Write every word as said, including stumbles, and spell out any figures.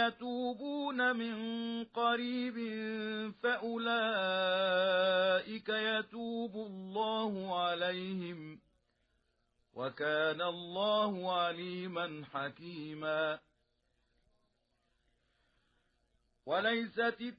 يتوبون من قريب فأولئك يتوب الله عليهم وكان الله عليما حكيما وليست